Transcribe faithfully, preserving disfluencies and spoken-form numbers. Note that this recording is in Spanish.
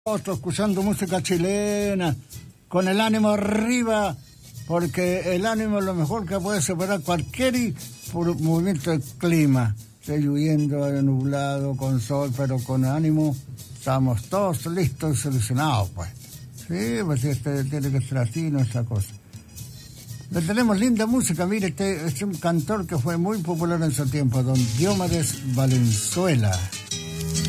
Otro escuchando música chilena, con el ánimo arriba, porque el ánimo es lo mejor que puede superar cualquier movimiento del clima. Esté lloviendo, nublado, con sol, pero con ánimo, estamos todos listos y solucionados, pues. Sí, pues este tiene que ser así, no esa cosa. Le tenemos linda música, mire, este es un cantor que fue muy popular en su tiempo, don Diomedes Valenzuela.